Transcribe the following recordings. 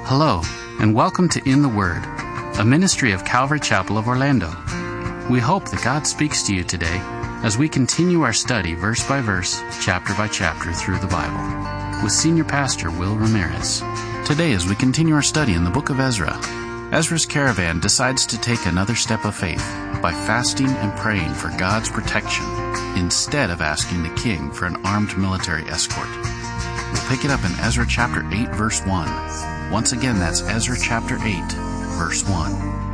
Hello, and welcome to In the Word, a ministry of Calvary Chapel of Orlando. We hope that God speaks to you today as we continue our study verse by verse, chapter by chapter through the Bible, with Senior Pastor Will Ramirez. Today, as we continue our study in the book of Ezra, Ezra's caravan decides to take another step of faith by fasting and praying for God's protection instead of asking the king for an armed military escort. We'll pick it up in Ezra chapter 8, verse 1. Once again, that's Ezra chapter 8, verse 1.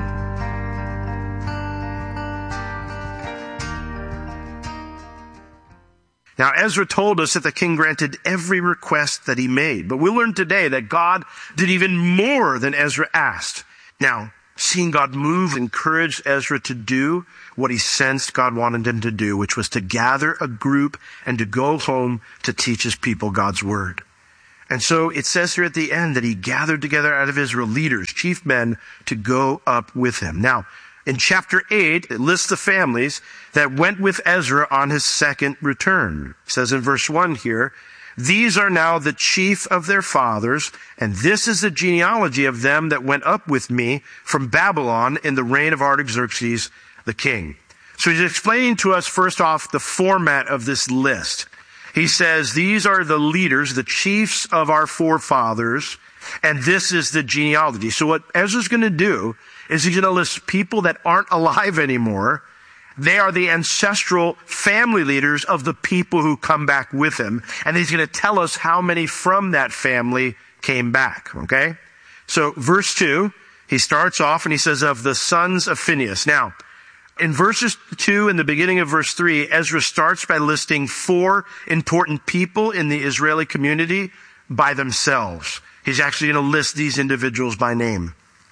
Now, Ezra told us that the king granted every request that he made. But we'll learn today that God did even more than Ezra asked. Now, seeing God move encouraged Ezra to do what he sensed God wanted him to do, which was to gather a group and to go home to teach his people God's word. And so it says here at the end that he gathered together out of Israel leaders, chief men, to go up with him. Now, in chapter 8, it lists the families that went with Ezra on his second return. It says in verse 1 here, "These are now the chief of their fathers, and this is the genealogy of them that went up with me from Babylon in the reign of Artaxerxes the king." So he's explaining to us, first off, the format of this list. He says, these are the leaders, the chiefs of our forefathers, and this is the genealogy. So what Ezra's going to do is he's going to list people that aren't alive anymore. They are the ancestral family leaders of the people who come back with him. And he's going to tell us how many from that family came back, okay? So verse 2, he starts off and he says, of the sons of Phinehas. Now, in verses 2 and the beginning of verse 3, Ezra starts by listing 4 important people in the Israeli community by themselves. He's actually going to list these individuals by name.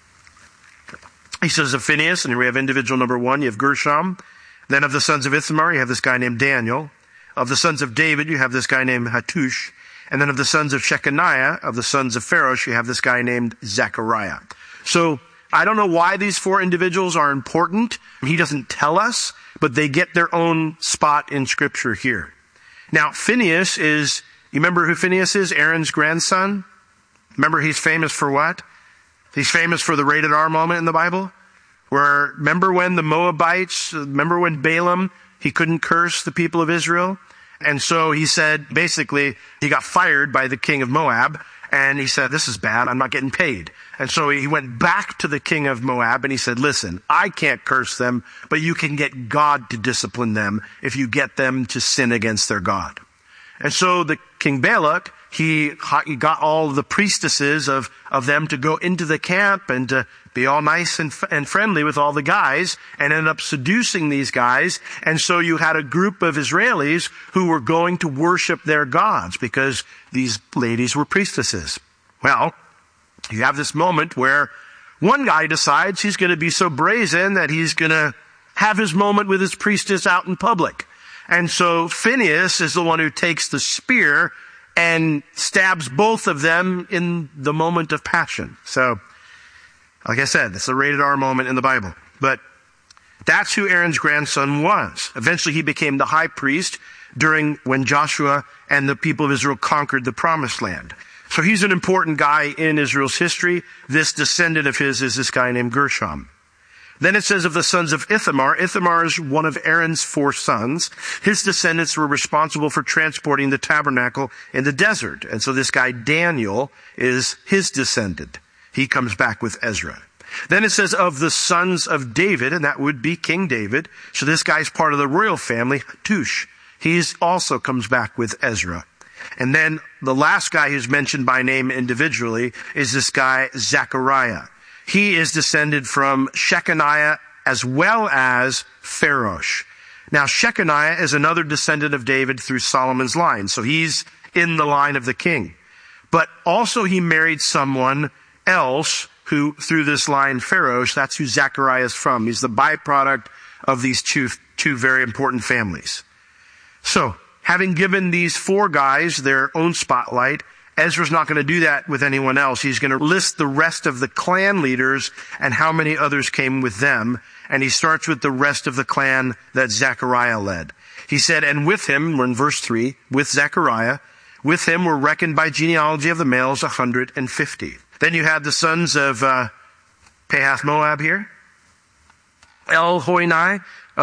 He says of Phinehas, and we have individual number 1, you have Gershom. Then of the sons of Ithamar, you have this guy named Daniel. Of the sons of David, you have this guy named Hattush. And then of the sons of Shechaniah, of the sons of Pharosh, you have this guy named Zechariah. So I don't know why these 4 individuals are important. He doesn't tell us, but they get their own spot in Scripture here. Now, Phinehas is, you remember who Phinehas is? Aaron's grandson? Remember he's famous for what? He's famous for the rated R moment in the Bible. Remember when the Moabites, remember when Balaam, he couldn't curse the people of Israel? And so he said, basically, he got fired by the king of Moab. And he said, this is bad, I'm not getting paid. And so he went back to the king of Moab and he said, listen, I can't curse them, but you can get God to discipline them if you get them to sin against their God. And so the King Balak, he got all the priestesses of them to go into the camp and to be all nice and friendly with all the guys and ended up seducing these guys. And so you had a group of Israelis who were going to worship their gods because these ladies were priestesses. Well, you have this moment where one guy decides he's going to be so brazen that he's going to have his moment with his priestess out in public. And so Phinehas is the one who takes the spear and stabs both of them in the moment of passion. So, like I said, it's a rated R moment in the Bible. But that's who Aaron's grandson was. Eventually he became the high priest when Joshua and the people of Israel conquered the promised land. So he's an important guy in Israel's history. This descendant of his is this guy named Gershom. Then it says of the sons of Ithamar. Ithamar is one of Aaron's 4 sons. His descendants were responsible for transporting the tabernacle in the desert. And so this guy Daniel is his descendant. He comes back with Ezra. Then it says of the sons of David, and that would be King David. So this guy's part of the royal family, Hattush. He also comes back with Ezra. And then the last guy who's mentioned by name individually is this guy Zechariah. He is descended from Shechaniah as well as Pharosh. Now, Shechaniah is another descendant of David through Solomon's line. So he's in the line of the king. But also he married someone else who, through this line, Pharosh, that's who Zechariah is from. He's the byproduct of these two very important families. So, having given these 4 guys their own spotlight, Ezra's not going to do that with anyone else. He's going to list the rest of the clan leaders and how many others came with them. And he starts with the rest of the clan that Zechariah led. He said, and with him, we're in verse 3, with Zechariah, With him were reckoned by genealogy of the males 150. Then you had the sons of Pahath Moab here. Elihoenai,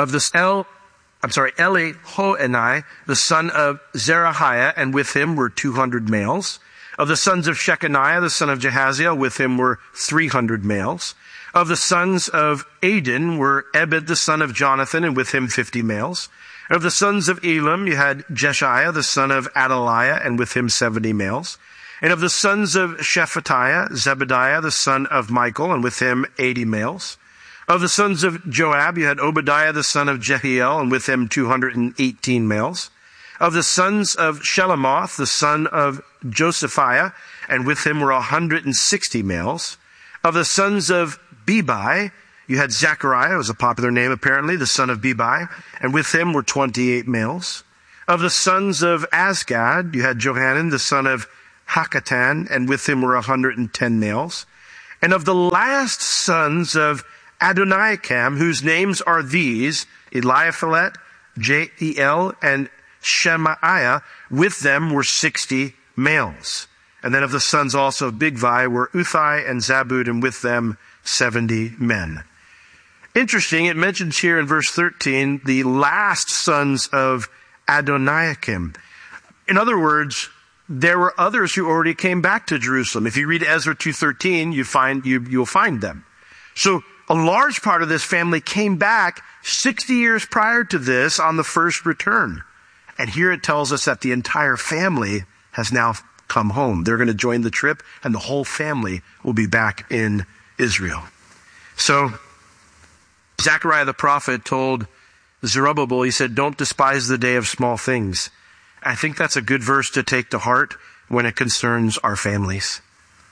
the son of Zerahiah, and with him were 200 males. Of the sons of Shechaniah, the son of Jehaziel, with him were 300 males. Of the sons of Adin were Ebed, the son of Jonathan, and with him 50 males. Of the sons of Elam, you had Jeshiah, the son of Adaliah, and with him 70 males. And of the sons of Shephatiah, Zebediah, the son of Michael, and with him 80 males. Of the sons of Joab, you had Obadiah, the son of Jehiel, and with him 218 males. Of the sons of Shelomoth, the son of Josephiah, and with him were 160 males. Of the sons of Bebai, you had Zechariah, was a popular name apparently, the son of Bebai, and with him were 28 males. Of the sons of Azgad, you had Johanan, the son of Hakatan, and with him were 110 males. And of the last sons of Adoniakam, whose names are these, Eliaphilet, Jeiel, and Shemaiah, with them were 60 males. And then of the sons also of Bigvai were Uthai and Zabud, and with them 70 men. Interesting, it mentions here in verse 13, the last sons of Adoniakim. In other words, there were others who already came back to Jerusalem. If you read Ezra 2:13, you'll find them. So a large part of this family came back 60 years prior to this on the first return. And here it tells us that the entire family has now come home. They're going to join the trip, and the whole family will be back in Israel. So Zechariah the prophet told Zerubbabel, he said, don't despise the day of small things. I think that's a good verse to take to heart when it concerns our families.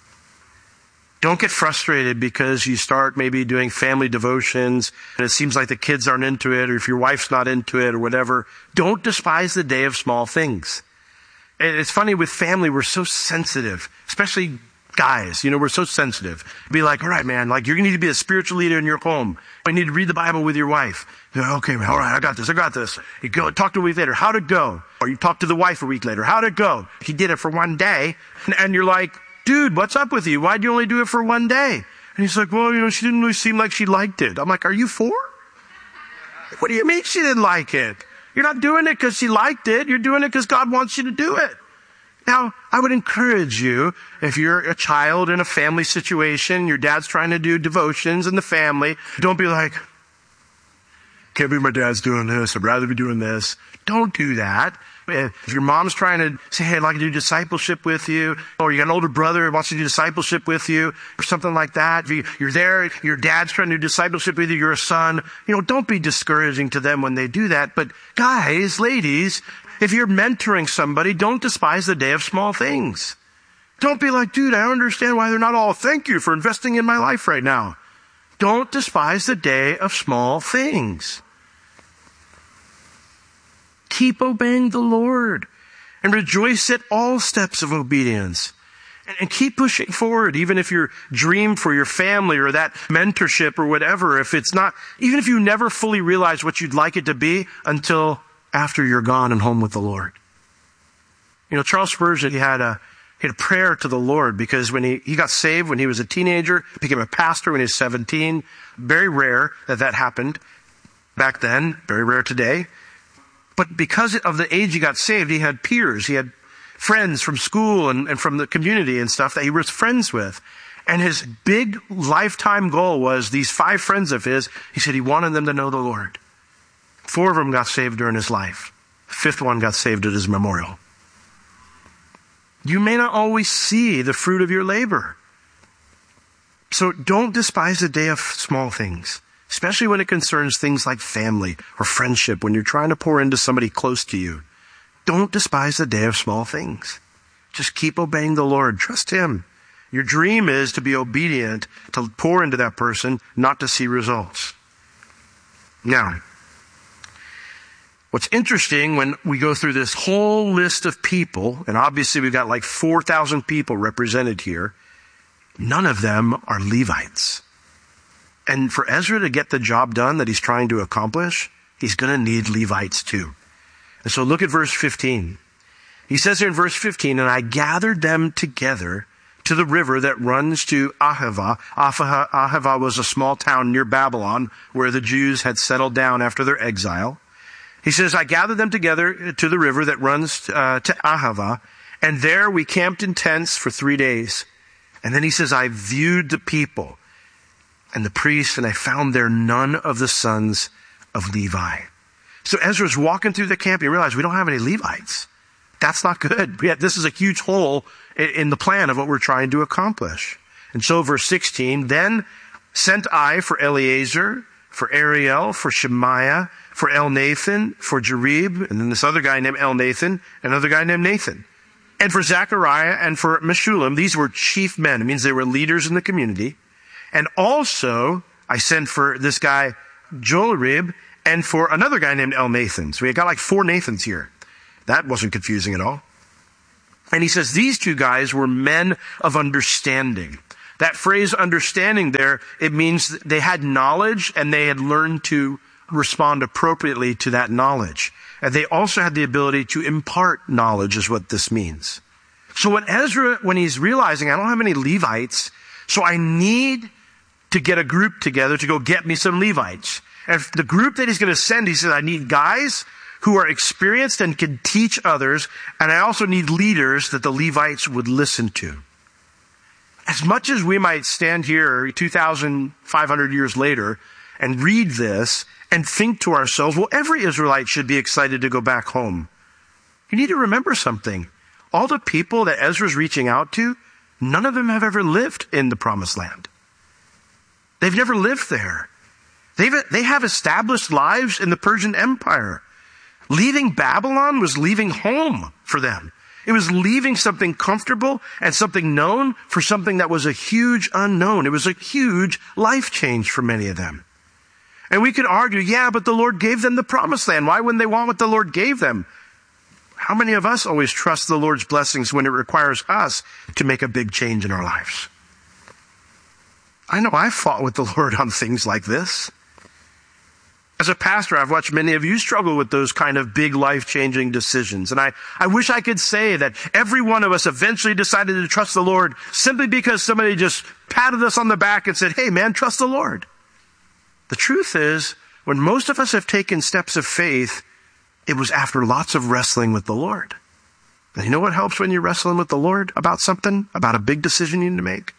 Don't get frustrated because you start maybe doing family devotions and it seems like the kids aren't into it, or if your wife's not into it or whatever. Don't despise the day of small things. And it's funny with family, we're so sensitive, especially guys, we're so sensitive. Be like, all right, man, like you need to be a spiritual leader in your home. You need to read the Bible with your wife. Okay, man, all right, I got this. You go talk to a week later. How'd it go? Or you talk to the wife a week later. How'd it go? He did it for one day. And you're like, dude, what's up with you? Why'd you only do it for one day? And he's like, well, she didn't really seem like she liked it. I'm like, are you 4? What do you mean she didn't like it? You're not doing it because she liked it. You're doing it because God wants you to do it. Now, I would encourage you, if you're a child in a family situation, your dad's trying to do devotions in the family, don't be like, can't believe my dad's doing this. I'd rather be doing this. Don't do that. If your mom's trying to say, hey, I'd like to do discipleship with you, or you got an older brother who wants to do discipleship with you, or something like that. If you're there, your dad's trying to do discipleship with you, you're a son, don't be discouraging to them when they do that. But guys, ladies, if you're mentoring somebody, don't despise the day of small things. Don't be like, dude, I don't understand why they're not all, thank you for investing in my life right now. Don't despise the day of small things. Keep obeying the Lord and rejoice at all steps of obedience. And keep pushing forward, even if your dream for your family or that mentorship or whatever, even if you never fully realize what you'd like it to be until after you're gone and home with the Lord. Charles Spurgeon, he had a prayer to the Lord because when he got saved when he was a teenager, became a pastor when he was 17. Very rare that happened back then, very rare today. But because of the age he got saved, he had peers, he had friends from school and from the community and stuff that he was friends with. And his big lifetime goal was these 5 friends of his, he said he wanted them to know the Lord. 4 of them got saved during his life. The 5th one got saved at his memorial. You may not always see the fruit of your labor. So don't despise the day of small things, especially when it concerns things like family or friendship, when you're trying to pour into somebody close to you. Don't despise the day of small things. Just keep obeying the Lord. Trust Him. Your dream is to be obedient, to pour into that person, not to see results. Now, what's interesting when we go through this whole list of people, and obviously we've got like 4,000 people represented here, none of them are Levites. And for Ezra to get the job done that he's trying to accomplish, he's going to need Levites too. And so look at verse 15. He says here in verse 15, and I gathered them together to the river that runs to Ahava. Ahava was a small town near Babylon where the Jews had settled down after their exile. He says, I gathered them together to the river that runs to Ahava, and there we camped in tents for 3 days. And then he says, I viewed the people and the priests, and I found there none of the sons of Levi. So Ezra's walking through the camp, and he realized we don't have any Levites. That's not good. This is a huge hole in the plan of what we're trying to accomplish. And so verse 16, then sent I for Eleazar, for Ariel, for Shemaiah, for Elnathan, for Jarib, and then this other guy named Elnathan, another guy named Nathan. And for Zechariah and for Meshullam, these were chief men. It means they were leaders in the community. And also, I sent for this guy, Jolarib, and for another guy named Elnathan. So we got like 4 Nathans here. That wasn't confusing at all. And he says these 2 guys were men of understanding. That phrase understanding there, it means they had knowledge and they had learned to respond appropriately to that knowledge. And they also had the ability to impart knowledge is what this means. So when Ezra, when he's realizing I don't have any Levites, so I need to get a group together to go get me some Levites. And the group that he's going to send, he says, I need guys who are experienced and can teach others, and I also need leaders that the Levites would listen to. As much as we might stand here 2,500 years later and read this and think to ourselves, well, every Israelite should be excited to go back home. You need to remember something. All the people that Ezra's reaching out to, none of them have ever lived in the Promised Land. They've never lived there. They have established lives in the Persian Empire. Leaving Babylon was leaving home for them. It was leaving something comfortable and something known for something that was a huge unknown. It was a huge life change for many of them. And we could argue, yeah, but the Lord gave them the Promised Land. Why wouldn't they want what the Lord gave them? How many of us always trust the Lord's blessings when it requires us to make a big change in our lives? I know I fought with the Lord on things like this. As a pastor, I've watched many of you struggle with those kind of big life-changing decisions. And I wish I could say that every one of us eventually decided to trust the Lord simply because somebody just patted us on the back and said, hey man, trust the Lord. The truth is, when most of us have taken steps of faith, it was after lots of wrestling with the Lord. And you know what helps when you're wrestling with the Lord about something, about a big decision you need to make?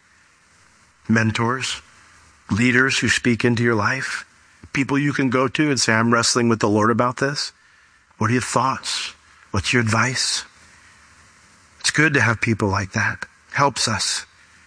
Mentors, leaders who speak into your life, people you can go to and say, I'm wrestling with the Lord about this. What are your thoughts? What's your advice? It's good to have people like that. Helps us.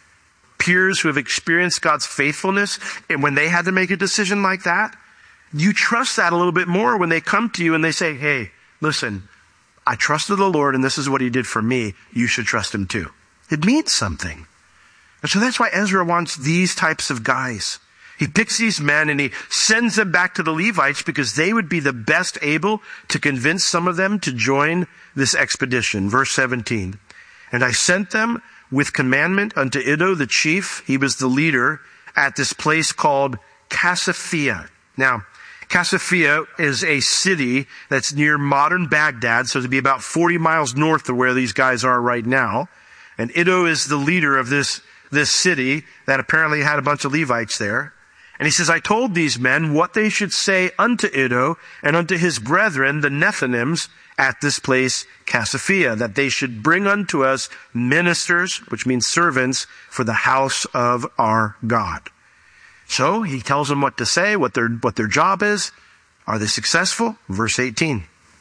Peers who have experienced God's faithfulness, and when they had to make a decision like that, you trust that a little bit more when they come to you and they say, hey, listen, I trusted the Lord and this is what he did for me. You should trust him too. It means something. And so that's why Ezra wants these types of guys. He picks these men and he sends them back to the Levites because they would be the best able to convince some of them to join this expedition. Verse 17. And I sent them with commandment unto Iddo the chief. He was the leader at this place called Casaphia. Now, Casaphia is a city that's near modern Baghdad, so it'd be about 40 miles north of where these guys are right now. And Iddo is the leader of this city that apparently had a bunch of Levites there. And he says, I told these men what they should say unto Iddo and unto his brethren, the Nethinims, at this place, Casaphia, that they should bring unto us ministers, which means servants, for the house of our God. So he tells them what to say, what their job is. Are they successful? Verse 18.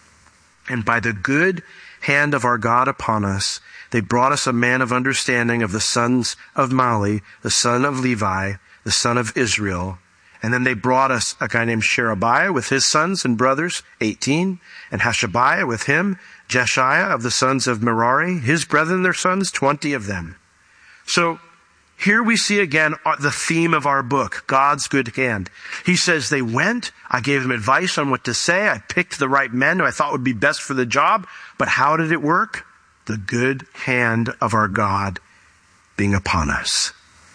And by the good hand of our God upon us, they brought us a man of understanding of the sons of Mali, the son of Levi, the son of Israel. And then they brought us a guy named Sherebiah with his sons and brothers, 18. And Hashabiah with him, Jeshiah of the sons of Merari, his brethren, their sons, 20 of them. So here we see again the theme of our book, God's good hand. He says they went, I gave them advice on what to say, I picked the right men who I thought would be best for the job, but how did it work? The good hand of our God being upon us.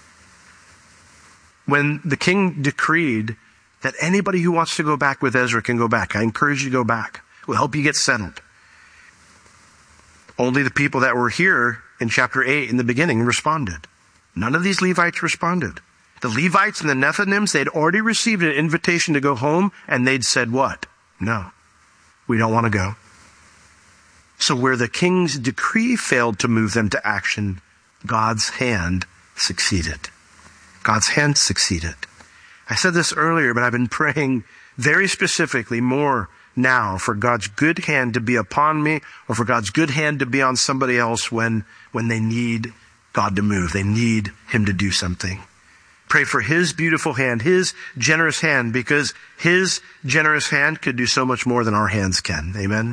When the king decreed that anybody who wants to go back with Ezra can go back, I encourage you to go back. We'll help you get settled. Only the people that were here in chapter 8 in the beginning responded. None of these Levites responded. The Levites and the Nethinims, they'd already received an invitation to go home, and they'd said what? No, we don't want to go. So where the king's decree failed to move them to action, God's hand succeeded. God's hand succeeded. I said this earlier, but I've been praying very specifically more now for God's good hand to be upon me, or for God's good hand to be on somebody else when they need God to move. They need him to do something. Pray for his beautiful hand, his generous hand, because his generous hand could do so much more than our hands can. Amen?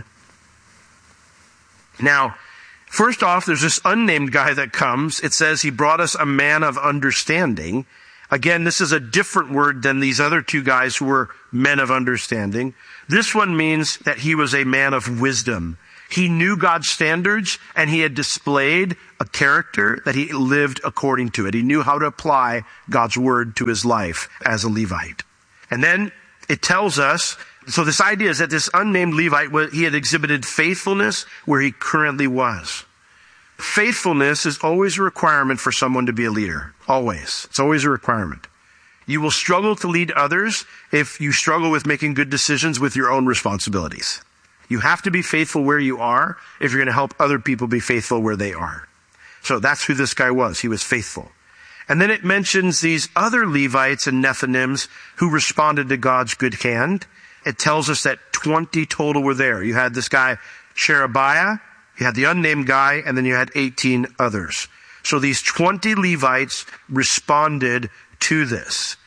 Now, first off, there's this unnamed guy that comes. It says he brought us a man of understanding. Again, this is a different word than these other two guys who were men of understanding. This one means that he was a man of wisdom. He knew God's standards, and he had displayed a character that he lived according to it. He knew how to apply God's word to his life as a Levite. And then it tells us, so this idea is that this unnamed Levite, he had exhibited faithfulness where he currently was. Faithfulness is always a requirement for someone to be a leader. Always. It's always a requirement. You will struggle to lead others if you struggle with making good decisions with your own responsibilities. You have to be faithful where you are if you're going to help other people be faithful where they are. So that's who this guy was. He was faithful. And then it mentions these other Levites and Nethinims who responded to God's good hand. It tells us that 20 total were there. You had this guy, Sherebiah, you had the unnamed guy, and then you had 18 others. So these 20 Levites responded to this.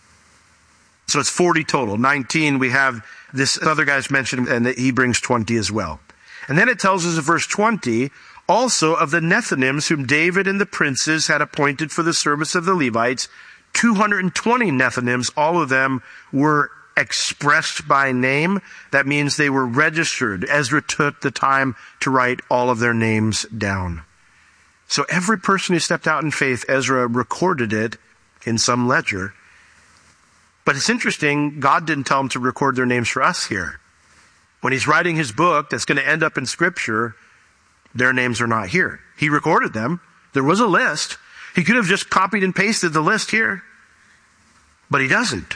So it's 40 total. 19, we have this other guy's mentioned, and he brings 20 as well. And then it tells us in verse 20, also of the Nethinims whom David and the princes had appointed for the service of the Levites, 220 Nethinims, all of them were expressed by name. That means they were registered. Ezra took the time to write all of their names down. So every person who stepped out in faith, Ezra recorded it in some ledger. But it's interesting, God didn't tell him to record their names for us here. When he's writing his book that's going to end up in Scripture, their names are not here. He recorded them. There was a list. He could have just copied and pasted the list here. But he doesn't.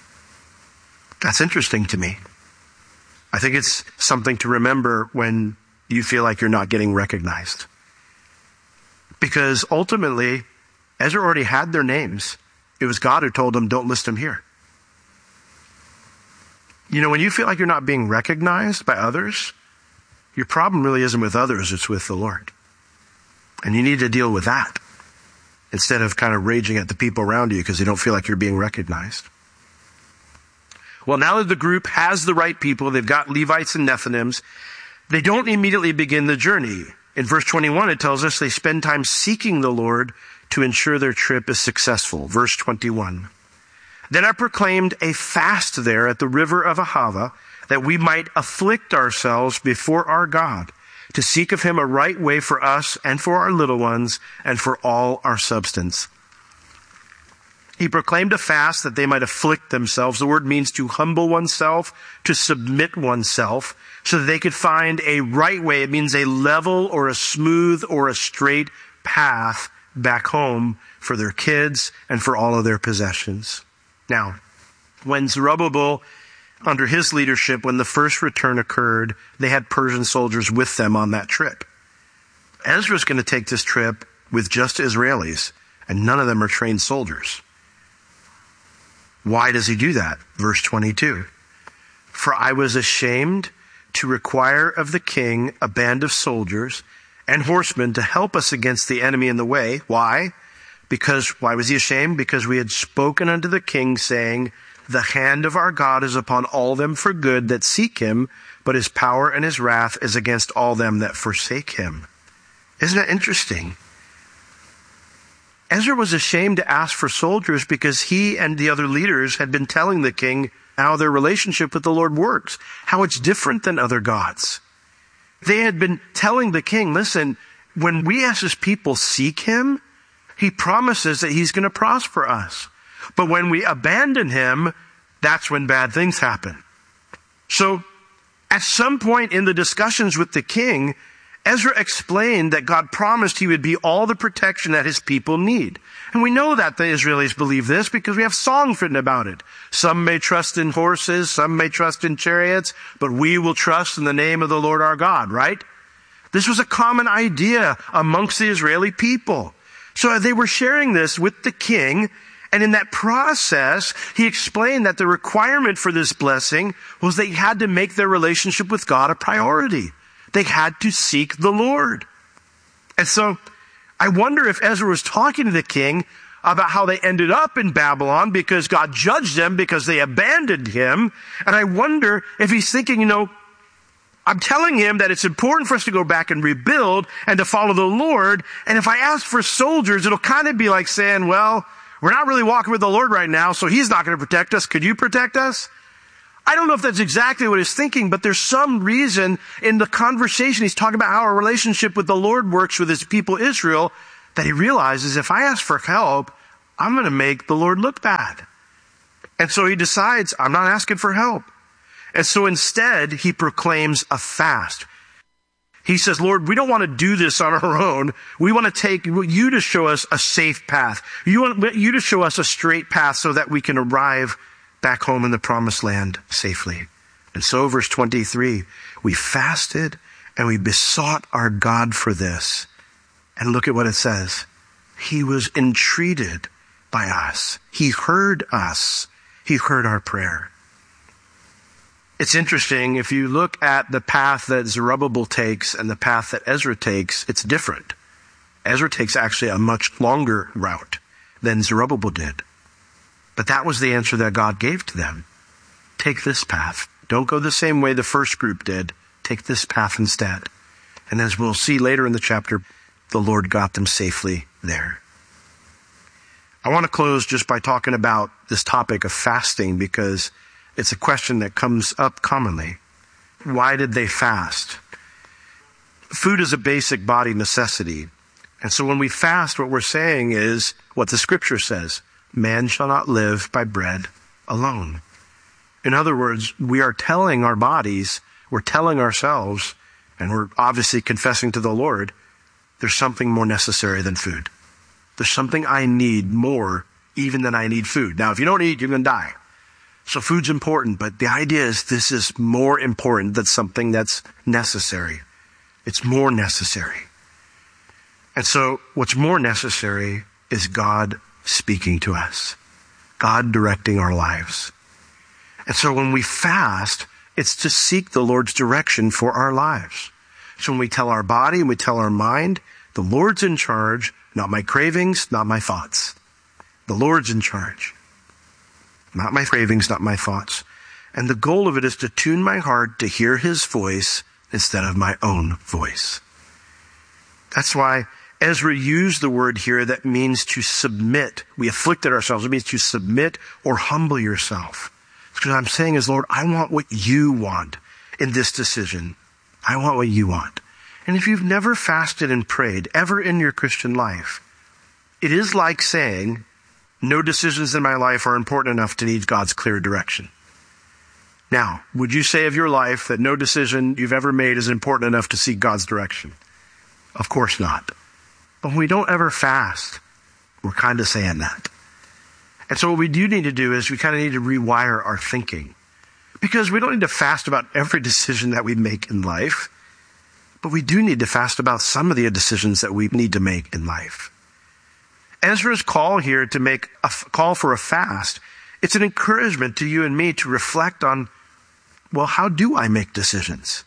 That's interesting to me. I think it's something to remember when you feel like you're not getting recognized. Because ultimately, Ezra already had their names. It was God who told him, don't list them here. You know, when you feel like you're not being recognized by others, your problem really isn't with others, it's with the Lord. And you need to deal with that instead of kind of raging at the people around you because they don't feel like you're being recognized. Well, now that the group has the right people, they've got Levites and Nethinims, they don't immediately begin the journey. In verse 21, it tells us they spend time seeking the Lord to ensure their trip is successful. Verse 21. Then I proclaimed a fast there at the river of Ahava, that we might afflict ourselves before our God, to seek of him a right way for us and for our little ones and for all our substance. He proclaimed a fast that they might afflict themselves. The word means to humble oneself, to submit oneself, so that they could find a right way. It means a level or a smooth or a straight path back home for their kids and for all of their possessions. Now, when Zerubbabel, under his leadership, when the first return occurred, they had Persian soldiers with them on that trip. Ezra's going to take this trip with just Israelis, and none of them are trained soldiers. Why does he do that? Verse 22. For I was ashamed to require of the king a band of soldiers and horsemen to help us against the enemy in the way. Why? Why was he ashamed? Because we had spoken unto the king, saying, the hand of our God is upon all them for good that seek him, but his power and his wrath is against all them that forsake him. Isn't that interesting? Ezra was ashamed to ask for soldiers because he and the other leaders had been telling the king how their relationship with the Lord works, how it's different than other gods. They had been telling the king, listen, when we as his people seek him, he promises that he's going to prosper us. But when we abandon him, that's when bad things happen. So at some point in the discussions with the king, Ezra explained that God promised he would be all the protection that his people need. And we know that the Israelis believe this because we have songs written about it. Some may trust in horses, some may trust in chariots, but we will trust in the name of the Lord our God, right? This was a common idea amongst the Israeli people. So they were sharing this with the king, and in that process, he explained that the requirement for this blessing was they had to make their relationship with God a priority. They had to seek the Lord. And so I wonder if Ezra was talking to the king about how they ended up in Babylon because God judged them because they abandoned him. And I wonder if he's thinking, I'm telling him that it's important for us to go back and rebuild and to follow the Lord. And if I ask for soldiers, it'll kind of be like saying, well, we're not really walking with the Lord right now, so he's not going to protect us. Could you protect us? I don't know if that's exactly what he's thinking, but there's some reason in the conversation he's talking about how our relationship with the Lord works with his people Israel that he realizes if I ask for help, I'm going to make the Lord look bad. And so he decides, I'm not asking for help. And so instead, he proclaims a fast. He says, Lord, we don't want to do this on our own. We want to take you to show us a safe path. You want you to show us a straight path so that we can arrive back home in the promised land safely. And so verse 23, we fasted and we besought our God for this. And look at what it says. He was entreated by us. He heard us. He heard our prayer. It's interesting, if you look at the path that Zerubbabel takes and the path that Ezra takes, it's different. Ezra takes actually a much longer route than Zerubbabel did. But that was the answer that God gave to them. Take this path. Don't go the same way the first group did. Take this path instead. And as we'll see later in the chapter, the Lord got them safely there. I want to close just by talking about this topic of fasting because it's a question that comes up commonly. Why did they fast? Food is a basic body necessity. And so when we fast, what we're saying is what the scripture says. Man shall not live by bread alone. In other words, we are telling our bodies, we're telling ourselves, and we're obviously confessing to the Lord, there's something more necessary than food. There's something I need more even than I need food. Now, if you don't eat, you're going to die. So food's important, but the idea is this is more important than something that's necessary. It's more necessary. And so what's more necessary is God speaking to us, God directing our lives. And so when we fast, it's to seek the Lord's direction for our lives. So when we tell our body and we tell our mind, the Lord's in charge, not my cravings, not my thoughts. The Lord's in charge. Not my cravings, not my thoughts. And the goal of it is to tune my heart to hear his voice instead of my own voice. That's why Ezra used the word here that means to submit. We afflicted ourselves. It means to submit or humble yourself. Because I'm saying is, Lord, I want what you want in this decision. I want what you want. And if you've never fasted and prayed ever in your Christian life, it is like saying, no decisions in my life are important enough to need God's clear direction. Now, would you say of your life that no decision you've ever made is important enough to seek God's direction? Of course not. But when we don't ever fast, we're kind of saying that. And so what we do need to do is we kind of need to rewire our thinking. Because we don't need to fast about every decision that we make in life, but we do need to fast about some of the decisions that we need to make in life. Ezra's call here to make a call for a fast, it's an encouragement to you and me to reflect on, well, how do I make decisions?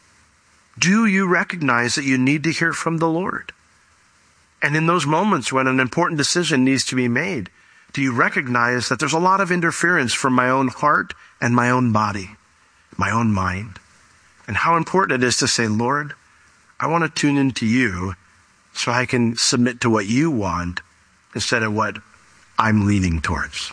Do you recognize that you need to hear from the Lord? And in those moments when an important decision needs to be made, do you recognize that there's a lot of interference from my own heart and my own body, my own mind? And how important it is to say, Lord, I want to tune into you so I can submit to what you want instead of what I'm leaning towards.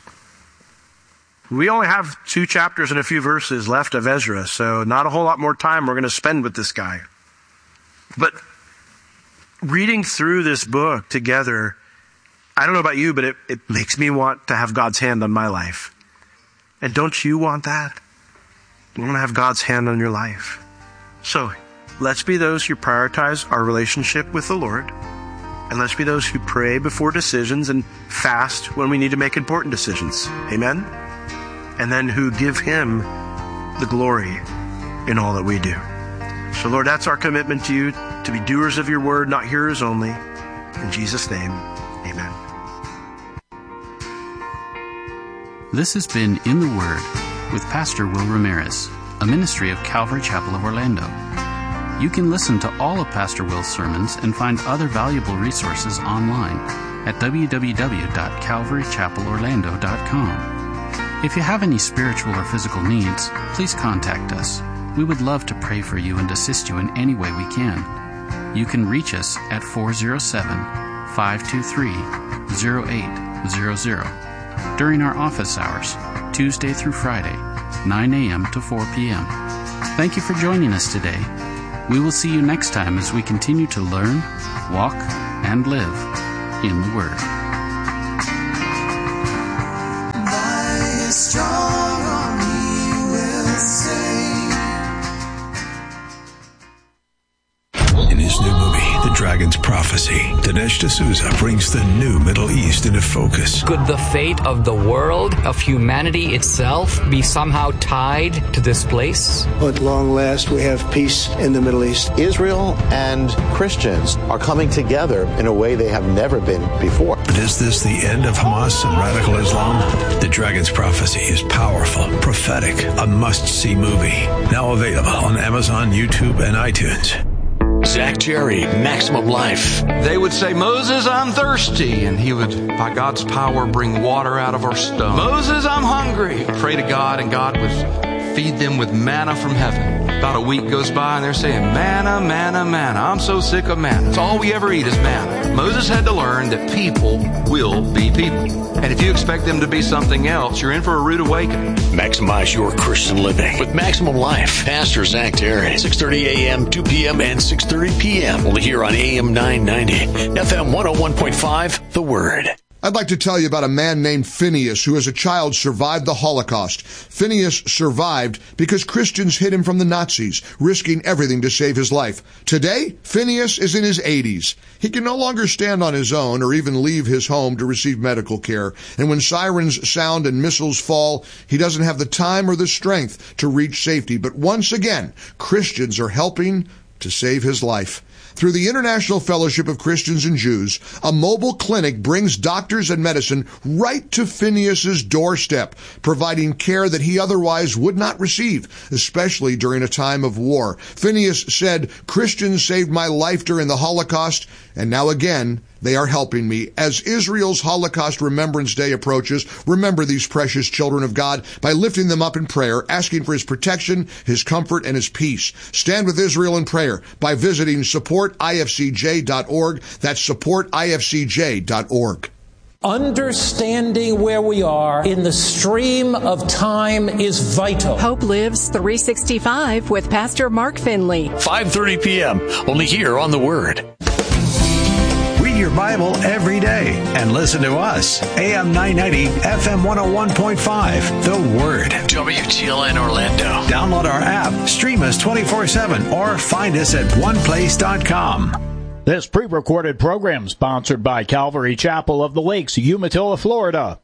We only have 2 chapters and a few verses left of Ezra, so not a whole lot more time we're going to spend with this guy. But reading through this book together, I don't know about you, but it makes me want to have God's hand on my life. And don't you want that? You want to have God's hand on your life. So let's be those who prioritize our relationship with the Lord. And let's be those who pray before decisions and fast when we need to make important decisions. Amen? And then who give Him the glory in all that we do. So Lord, that's our commitment to you, to be doers of your word, not hearers only. In Jesus' name, amen. This has been In the Word with Pastor Will Ramirez, a ministry of Calvary Chapel of Orlando. You can listen to all of Pastor Will's sermons and find other valuable resources online at www.calvarychapelorlando.com. If you have any spiritual or physical needs, please contact us. We would love to pray for you and assist you in any way we can. You can reach us at 407-523-0800 during our office hours, Tuesday through Friday, 9 a.m. to 4 p.m. Thank you for joining us today. We will see you next time as we continue to learn, walk, and live in the Word. Strong on me will sing. In his new movie, The Dragon's Prophecy, Dinesh D'Souza brings the new Middle East into focus. Could the fate of the world, of humanity itself, be somehow tied to this place? At long last, we have peace in the Middle East. Israel and Christians are coming together in a way they have never been before. But is this the end of Hamas and radical Islam? The Dragon's Prophecy is powerful, prophetic, a must-see movie. Now available on Amazon, YouTube, and iTunes. Zach Jerry, Maximum Life. They would say, Moses, I'm thirsty. And he would, by God's power, bring water out of our stone. Moses, I'm hungry. Pray to God, and God would feed them with manna from heaven. About a week goes by, and they're saying, manna, manna, manna. I'm so sick of manna. It's all we ever eat is manna. Moses had to learn that people will be people. And if you expect them to be something else, you're in for a rude awakening. Maximize your Christian living with Maximum Life. Pastor Zach Terry, 6:30 a.m., 2 p.m., and 6:30 p.m. Only here on AM 990, FM 101.5, The Word. I'd like to tell you about a man named Phineas who as a child survived the Holocaust. Phineas survived because Christians hid him from the Nazis, risking everything to save his life. Today, Phineas is in his 80s. He can no longer stand on his own or even leave his home to receive medical care. And when sirens sound and missiles fall, he doesn't have the time or the strength to reach safety. But once again, Christians are helping to save his life. Through the International Fellowship of Christians and Jews, a mobile clinic brings doctors and medicine right to Phineas's doorstep, providing care that he otherwise would not receive, especially during a time of war. Phineas said, Christians saved my life during the Holocaust, and now again, they are helping me. As Israel's Holocaust Remembrance Day approaches, remember these precious children of God by lifting them up in prayer, asking for His protection, His comfort, and His peace. Stand with Israel in prayer by visiting supportifcj.org. That's supportifcj.org. Understanding where we are in the stream of time is vital. Hope Lives 365 with Pastor Mark Finley. 5:30 p.m. Only here on The Word. Read your Bible every day and listen to us. AM 990, FM 101.5, The Word. WTLN Orlando. Download our app, stream us 24/7, or find us at oneplace.com. This pre-recorded program sponsored by Calvary Chapel of the Lakes, Umatilla, Florida.